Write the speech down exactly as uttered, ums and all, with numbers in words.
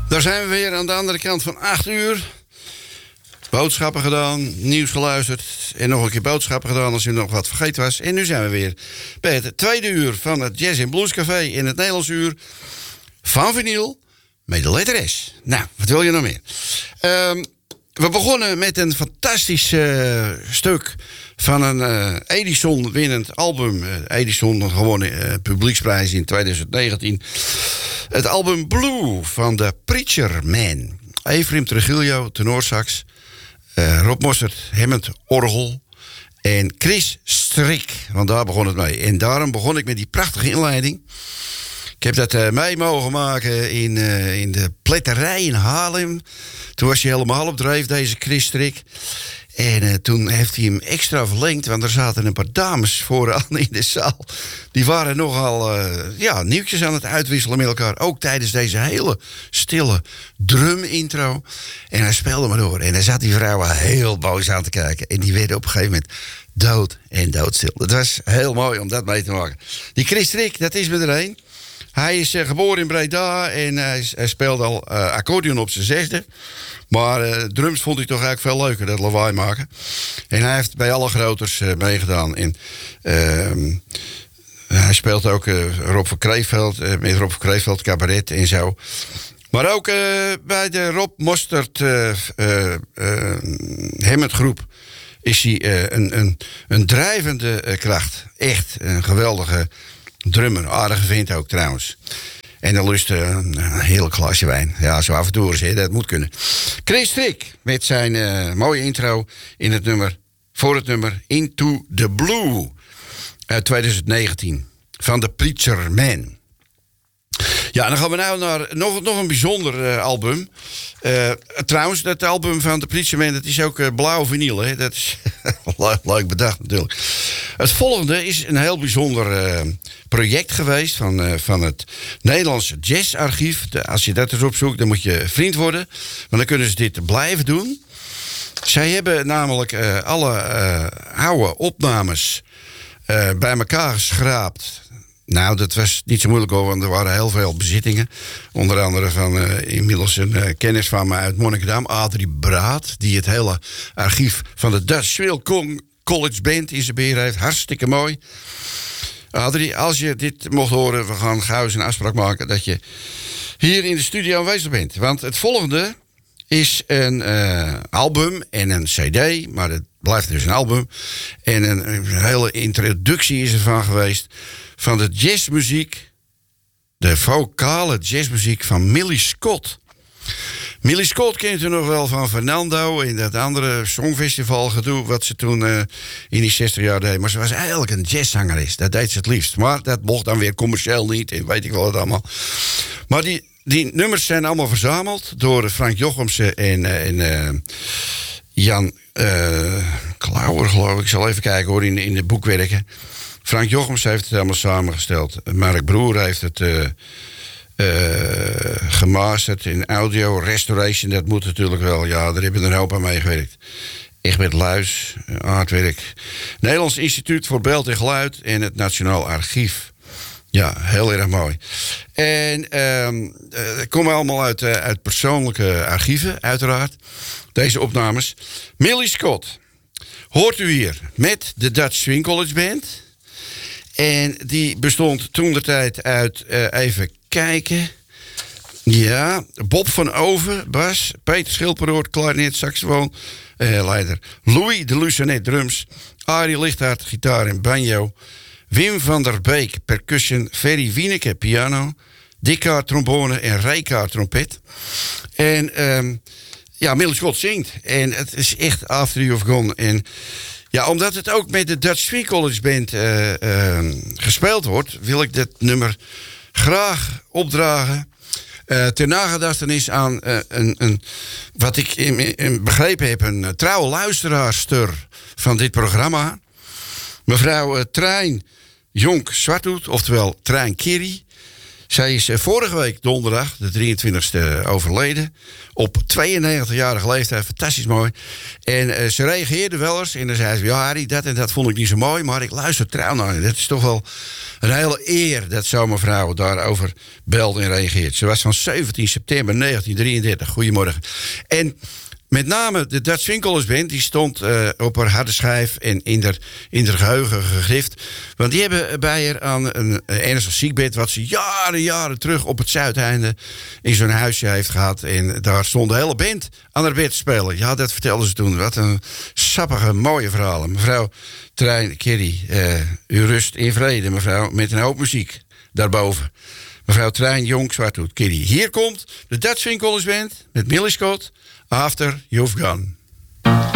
Daar zijn we weer aan de andere kant van acht uur. Boodschappen gedaan, nieuws geluisterd en nog een keer boodschappen gedaan als u nog wat vergeten was. En nu zijn we weer bij het tweede uur van het Jazz en Blues Café in het Nederlands uur van vinyl met de letter S. Nou, wat wil je nog meer? Um, we begonnen met een fantastisch uh, stuk van een uh, Edison-winnend album. Uh, Edison gewonnen uh, publieksprijs in twintig negentien. Het album Blue van de Preacher Man. Efrem Trujillo, tenorsax. Uh, Rob Mostert, Hammond, orgel. En Chris Strik, want daar begon het mee. En daarom begon ik met die prachtige inleiding. Ik heb dat uh, mee mogen maken in, uh, in de pletterij in Haarlem. Toen was hij helemaal op dreef, deze Chris Strik. En uh, toen heeft hij hem extra verlengd, want er zaten een paar dames vooraan in de zaal. Die waren nogal uh, ja, nieuwtjes aan het uitwisselen met elkaar. Ook tijdens deze hele stille drum-intro. En hij speelde maar door. En daar zat die vrouw heel boos aan te kijken. En die werden op een gegeven moment dood en doodstil. Het was heel mooi om dat mee te maken. Die Chris Strik, dat is me er een. Hij is uh, geboren in Breda en hij, hij speelde al uh, accordeon op zijn zesde. Maar uh, drums vond hij toch eigenlijk veel leuker, dat lawaai maken. En hij heeft bij alle groters uh, meegedaan. En uh, hij speelt ook uh, Rob van Kreeveld, uh, met Rob van Kreeveld, cabaret en zo. Maar ook uh, bij de Rob Mostert uh, uh, uh, Hammond groep is hij uh, een, een, een drijvende uh, kracht. Echt een geweldige drummer, aardige vent ook trouwens. En dan lust uh, een heel glaasje wijn. Ja, zo af en toe eens, hè, dat moet kunnen. Chris Strik met zijn uh, mooie intro in het nummer, voor het nummer Into the Blue uit twintig negentien van The Preacher Man. Ja, dan gaan we nou naar nog, nog een bijzonder uh, album. Uh, trouwens, dat album van The Preacher Man, dat is ook uh, blauw vinyl. Hè? Dat is leuk bedacht natuurlijk. Het volgende is een heel bijzonder uh, project geweest van, uh, van het Nederlandse Jazzarchief. De, als je dat eens opzoekt, dan moet je vriend worden. Want dan kunnen ze dit blijven doen. Zij hebben namelijk uh, alle uh, oude opnames uh, bij elkaar geschraapt. Nou, dat was niet zo moeilijk hoor, want er waren heel veel bezittingen. Onder andere van uh, inmiddels een uh, kennis van me uit Monnikendam, Adrie Braat, die het hele archief van de Dutch Swell College Band in zijn beheer heeft. Hartstikke mooi. Adrie, als je dit mocht horen, we gaan gauw eens een afspraak maken dat je hier in de studio aanwezig bent. Want het volgende is een uh, album en een cd, maar het blijft dus een album. En een, een hele introductie is ervan geweest van de jazzmuziek, de vocale jazzmuziek van Millie Scott. Millie Scott kent u nog wel van Fernando in dat andere songfestival gedoe wat ze toen uh, in die zestig jaar deed. Maar ze was eigenlijk een jazzzangeres, dat deed ze het liefst. Maar dat mocht dan weer commercieel niet en weet ik wel wat allemaal. Maar die, die nummers zijn allemaal verzameld door Frank Jochemsen en, uh, en uh, Jan uh, Klauwer, geloof ik. Ik zal even kijken hoor, in, in de boekwerken. Frank Jochems heeft het helemaal samengesteld. Mark Broer heeft het uh, uh, gemasterd in audio, restoration. Dat moet natuurlijk wel. Ja, daar hebben we een hoop aan meegewerkt. Egbert Luis, aardwerk. Nederlands Instituut voor Beeld en Geluid en het Nationaal Archief. Ja, heel erg mooi. En uh, uh, komen allemaal uit, uh, uit persoonlijke archieven, uiteraard. Deze opnames. Millie Scott hoort u hier met de Dutch Swing College Band. En die bestond toentertijd uit, uh, even kijken. Ja, Bob van Oven, bas. Peter Schilperoort, klarinet, saxofoon, uh, leider. Louis de Lucenet, drums. Arie Lichthart, gitaar en banjo. Wim van der Beek, percussion. Ferry Wieneke, piano. Dikkaard, trombone en Rijkaard, trompet. En um, ja, Millie Scott zingt. En het is echt After You've Gone. En ja, omdat het ook met de Dutch Swing College Band uh, uh, gespeeld wordt, wil ik dit nummer graag opdragen. Uh, ter nagedachtenis aan uh, een, een, wat ik in, in begrepen heb, een uh, trouwe luisteraarster van dit programma. Mevrouw uh, Trein Jonk Zwarthoed, oftewel Trein Kiri. Zij is vorige week donderdag, de drieëntwintigste, overleden. Op tweeënnegentigjarige leeftijd, fantastisch mooi. En uh, ze reageerde wel eens en dan zei ze... ja, Harry, dat en dat vond ik niet zo mooi, maar ik luister trouw naar je. Dat is toch wel een hele eer dat zo'n mevrouw daarover belt en reageert. Ze was van zeventien september negentien drieëndertig. Goedemorgen. En... met name de Dutch Winkelers Band, die stond uh, op haar harde schijf en in haar, in haar geheugen gegrift. Want die hebben bij haar aan een, een ernstig ziekbed... wat ze jaren, jaren terug op het Zuideinde in zo'n huisje heeft gehad. En daar stond de hele band aan haar bed te spelen. Ja, dat vertelde ze toen. Wat een sappige, mooie verhalen. Mevrouw Trein Kerry, uh, u rust in vrede, mevrouw, met een hoop muziek daarboven. Mevrouw Trein Jong Zwarthoed Kerry. Hier komt de Dutch Winkelers Band met Millie Scott... After You've Gone.